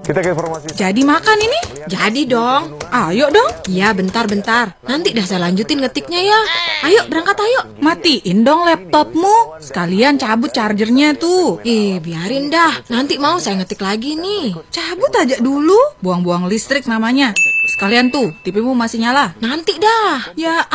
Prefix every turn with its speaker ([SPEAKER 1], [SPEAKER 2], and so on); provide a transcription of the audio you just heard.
[SPEAKER 1] Kita ke informasi.
[SPEAKER 2] Jadi makan ini? Jadi dong. Ayo dong. Iya, bentar-bentar. Nanti dah saya lanjutin ngetiknya ya. Ayo, berangkat ayo. Matiin dong laptopmu. Sekalian cabut chargernya tuh. Biarin dah. Nanti mau saya ngetik lagi nih. Cabut aja dulu. Buang-buang listrik namanya. Sekalian tuh, TV-mu masih nyala. Nanti dah. Ya